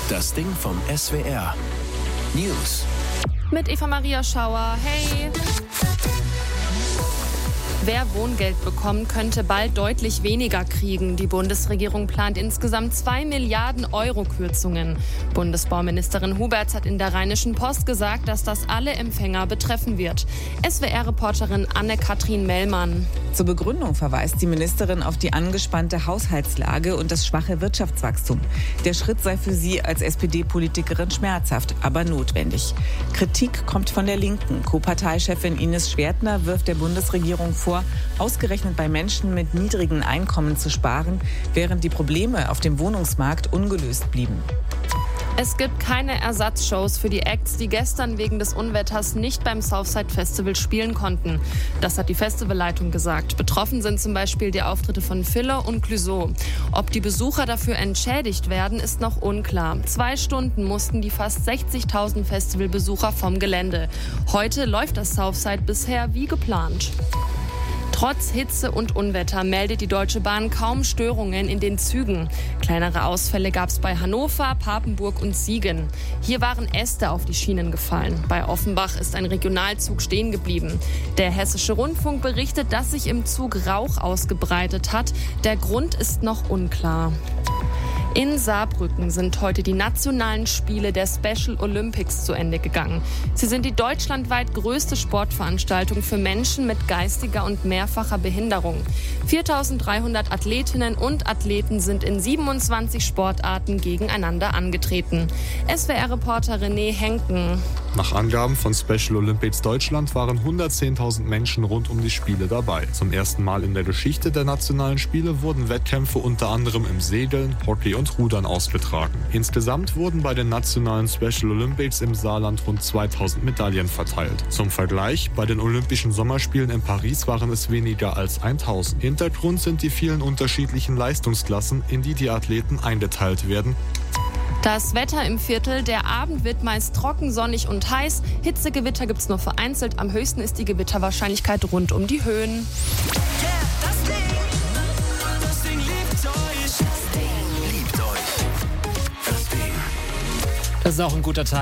Das Ding vom SWR. News. Mit Eva-Maria Schauer. Hey! Wer Wohngeld bekommt, könnte bald deutlich weniger kriegen. Die Bundesregierung plant insgesamt 2 Milliarden Euro Kürzungen. Bundesbauministerin Huberts hat in der Rheinischen Post gesagt, dass das alle Empfänger betreffen wird. SWR-Reporterin Anne-Kathrin Mellmann. Zur Begründung verweist die Ministerin auf die angespannte Haushaltslage und das schwache Wirtschaftswachstum. Der Schritt sei für sie als SPD-Politikerin schmerzhaft, aber notwendig. Kritik kommt von der Linken. Co-Parteichefin Ines Schwertner wirft der Bundesregierung vor, ausgerechnet bei Menschen mit niedrigen Einkommen zu sparen, während die Probleme auf dem Wohnungsmarkt ungelöst blieben. Es gibt keine Ersatzshows für die Acts, die gestern wegen des Unwetters nicht beim Southside Festival spielen konnten. Das hat die Festivalleitung gesagt. Betroffen sind zum Beispiel die Auftritte von Filler und Clouseau. Ob die Besucher dafür entschädigt werden, ist noch unklar. 2 Stunden mussten die fast 60.000 Festivalbesucher vom Gelände. Heute läuft das Southside bisher wie geplant. Trotz Hitze und Unwetter meldet die Deutsche Bahn kaum Störungen in den Zügen. Kleinere Ausfälle gab es bei Hannover, Papenburg und Siegen. Hier waren Äste auf die Schienen gefallen. Bei Offenbach ist ein Regionalzug stehen geblieben. Der Hessische Rundfunk berichtet, dass sich im Zug Rauch ausgebreitet hat. Der Grund ist noch unklar. In Saarbrücken sind heute die nationalen Spiele der Special Olympics zu Ende gegangen. Sie sind die deutschlandweit größte Sportveranstaltung für Menschen mit geistiger und mehrfacher Behinderung. 4.300 Athletinnen und Athleten sind in 27 Sportarten gegeneinander angetreten. SWR-Reporter René Henken. Nach Angaben von Special Olympics Deutschland waren 110.000 Menschen rund um die Spiele dabei. Zum ersten Mal in der Geschichte der nationalen Spiele wurden Wettkämpfe unter anderem im Segeln, Hockey und Rudern ausgetragen. Insgesamt wurden bei den nationalen Special Olympics im Saarland rund 2.000 Medaillen verteilt. Zum Vergleich, bei den Olympischen Sommerspielen in Paris waren es weniger als 1.000. Hintergrund sind die vielen unterschiedlichen Leistungsklassen, in die die Athleten eingeteilt werden. Das Wetter im Viertel, der Abend wird meist trocken, sonnig und heiß. Hitzegewitter gibt es nur vereinzelt. Am höchsten ist die Gewitterwahrscheinlichkeit rund um die Höhen. Das Ding liebt euch. Das Ding liebt euch. Das Ding. Das ist auch ein guter Tag.